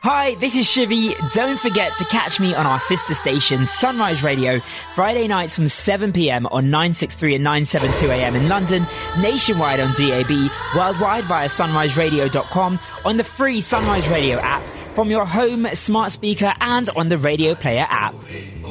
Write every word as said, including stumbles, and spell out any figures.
Hi, this is Shivy. Don't forget to catch me on our sister station, Sunrise Radio, Friday nights from seven p.m. on nine sixty-three and nine seventy-two a.m. in London, nationwide on D A B, worldwide via sunrise radio dot com, on the free Sunrise Radio app, from your home smart speaker and on the Radio Player app.